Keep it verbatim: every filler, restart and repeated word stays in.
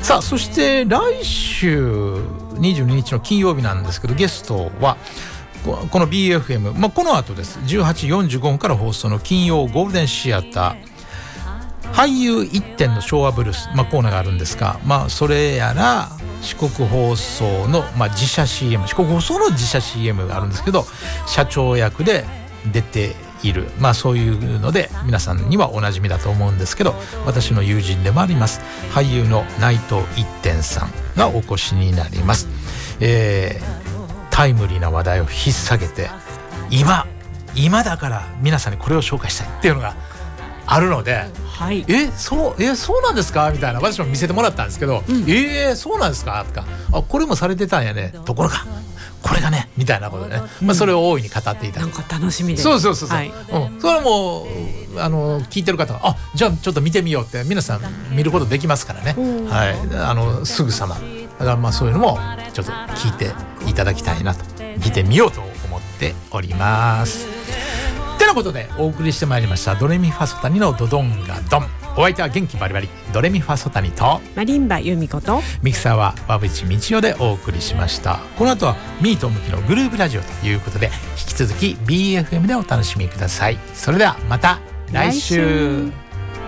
さあそして来週にじゅうににちの金曜日なんですけど、ゲストはこの ビーエフエム、まあ、この後ですじゅうはちじよんじゅうごふんから放送の金曜ゴールデンシアター俳優一点の昭和ブルース、まあ、コーナーがあるんですが、まあ、それやら四国放送の、まあ、自社 シーエム 四国放送の自社 シーエム があるんですけど、社長役で出ている、まあ、そういうので皆さんにはおなじみだと思うんですけど、私の友人でもあります俳優の内藤一点さんがお越しになります。えータイムリーな話題を引っ提げて今今だから皆さんにこれを紹介したいっていうのがあるので、はい、えそうえそうなんですかみたいな、私も見せてもらったんですけど、うん、えー、そうなんですかとか、あこれもされてたんやね、ところがこれがねみたいなことでね、うん、まあ、それを大いに語っていただく、 なんか楽しみです。 そうそうそうそう、 はい、 うん、それはもうあの聞いてる方はあじゃあちょっと見てみようって皆さん見ることできますからね、はい、あのすぐさまだからまあそういうのもちょっと聞いていただきたいなと、見てみようと思っております。てなことでお送りしてまいりましたドレミファソタニのドドンガドン。お相手は元気バリバリドレミファソタニとマリンバユミコとミキサーは馬淵道夫でお送りしました。この後はミート向きのグループラジオということで引き続き ビーエフエム でお楽しみください。それではまた来週。来週